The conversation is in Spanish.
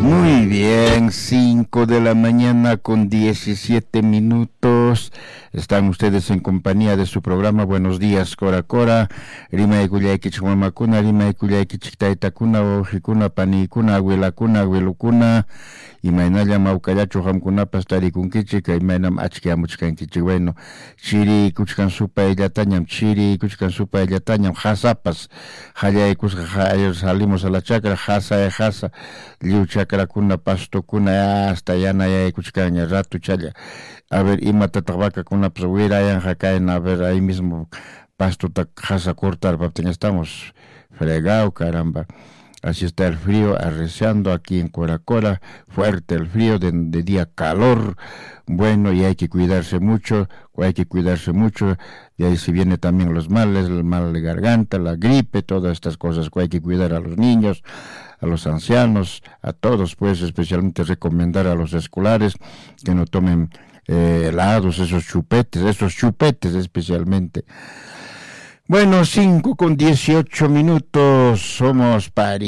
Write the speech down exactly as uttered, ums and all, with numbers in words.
Muy bien, cinco de la mañana con diecisiete minutos. Están ustedes en compañía de su programa Buenos Días, Cora Cora. Rima de Culayaki Chihuamacuna, Rima de Culayaki Chictaitacuna, Ojicuna, Panicuna, Abuelacuna, Abuelucuna. Y mainaya maucayacho hamcuna pastari kunkichi, que mainam achkiamuchkan kichi. Bueno, chiri kuchkan supa ellatañam, chiri kuchkan supa ellatañam, jasapas. Jaya kusja, ellos salimos a la chacra, jasa e jasa. Liu chacra kuna, pasto kuna, hasta yana ya kuchkan, rato chaya. A ver, ima tatabaca kuna, pues hubiera ya jacaen, a ver, ahí mismo pasto ta jasa cortar, papten estamos fregado, caramba. Así está el frío arreciando aquí en Coracora, fuerte el frío, de, de día calor, bueno, y hay que cuidarse mucho, hay que cuidarse mucho, y ahí se viene también los males, el mal de garganta, la gripe, todas estas cosas que hay que cuidar a los niños, a los ancianos, a todos, pues especialmente recomendar a los escolares que no tomen eh, helados, esos chupetes, esos chupetes especialmente. Bueno, cinco con dieciocho minutos, somos París.